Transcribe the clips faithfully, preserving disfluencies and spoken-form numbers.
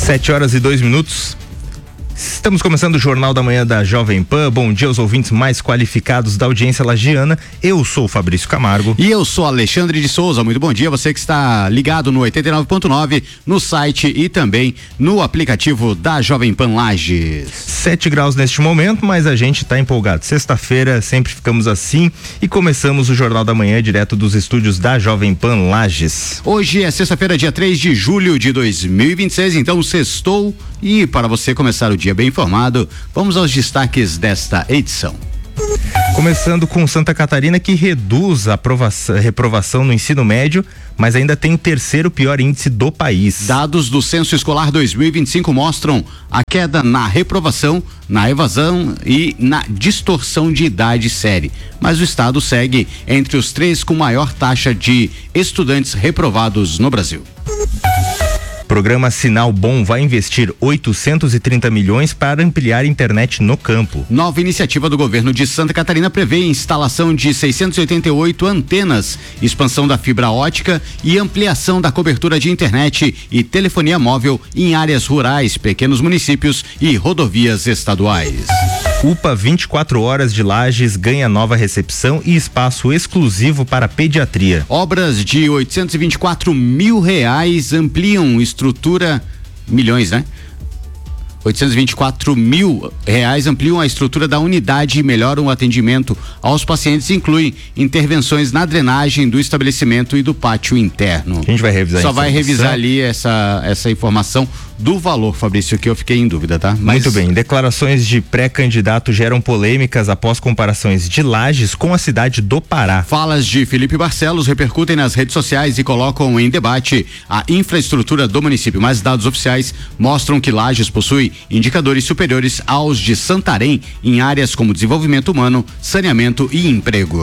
Sete horas e dois minutos. Estamos começando o Jornal da Manhã da Jovem Pan. Bom dia aos ouvintes mais qualificados da audiência lagiana. Eu sou o Fabrício Camargo. E eu sou Alexandre de Souza. Muito bom dia, você que está ligado no oitenta e nove ponto nove, no site e também no aplicativo da Jovem Pan Lages. Sete graus neste momento, mas a gente está empolgado. Sexta-feira sempre ficamos assim e começamos o Jornal da Manhã direto dos estúdios da Jovem Pan Lages. Hoje é sexta-feira, dia três de julho de dois mil e vinte e seis, então sextou, e para você começar o dia bem informado, vamos aos destaques desta edição. Começando com Santa Catarina, que reduz a aprovação, reprovação no ensino médio, mas ainda tem o terceiro pior índice do país. Dados do Censo Escolar dois mil e vinte e cinco mostram a queda na reprovação, na evasão e na distorção de idade série. Mas o estado segue entre os três com maior taxa de estudantes reprovados no Brasil. Programa Sinal Bom vai investir oitocentos e trinta milhões para ampliar a internet no campo. Nova iniciativa do governo de Santa Catarina prevê instalação de seiscentos e oitenta e oito antenas, expansão da fibra ótica e ampliação da cobertura de internet e telefonia móvel em áreas rurais, pequenos municípios e rodovias estaduais. U P A vinte e quatro horas de Lages ganha nova recepção e espaço exclusivo para pediatria. Obras de oitocentos e vinte e quatro mil reais ampliam estrutura, milhões, né? oitocentos e vinte e quatro mil reais ampliam a estrutura da unidade e melhoram o atendimento aos pacientes, incluem intervenções na drenagem do estabelecimento e do pátio interno. A gente vai revisar Só a vai revisar ali essa, essa informação do valor, Fabrício, que eu fiquei em dúvida, tá? Mas... Muito bem, declarações de pré-candidato geram polêmicas após comparações de Lages com a cidade do Pará. Falas de Felipe Barcelos repercutem nas redes sociais e colocam em debate a infraestrutura do município, mas dados oficiais mostram que Lages possui indicadores superiores aos de Santarém em áreas como desenvolvimento humano, saneamento e emprego.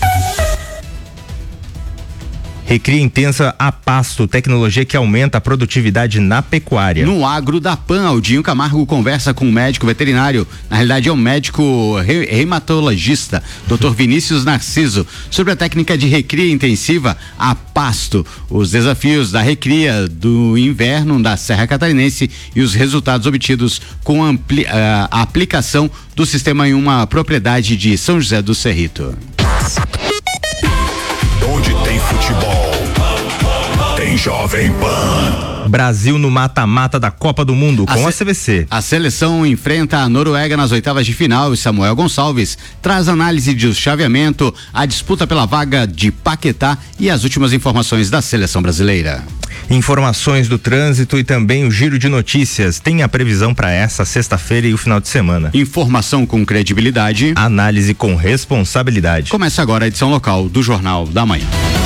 Recria intensa a pasto, tecnologia que aumenta a produtividade na pecuária. No agro da Pan, Aldinho Camargo conversa com um médico veterinário, na realidade é um médico re hematologista, doutor Vinícius Narciso, sobre a técnica de recria intensiva a pasto, os desafios da recria do inverno da Serra Catarinense e os resultados obtidos com a, a aplicação do sistema em uma propriedade de São José do Cerrito. Onde tem futebol, tem Jovem Pan. Brasil no mata-mata da Copa do Mundo com a, a C V C. A seleção enfrenta a Noruega nas oitavas de final e Samuel Gonçalves traz análise de chaveamento, a disputa pela vaga de Paquetá e as últimas informações da seleção brasileira. Informações do trânsito e também o giro de notícias. Tem a previsão para essa sexta-feira e o final de semana. Informação com credibilidade. Análise com responsabilidade. Começa agora a edição local do Jornal da Manhã.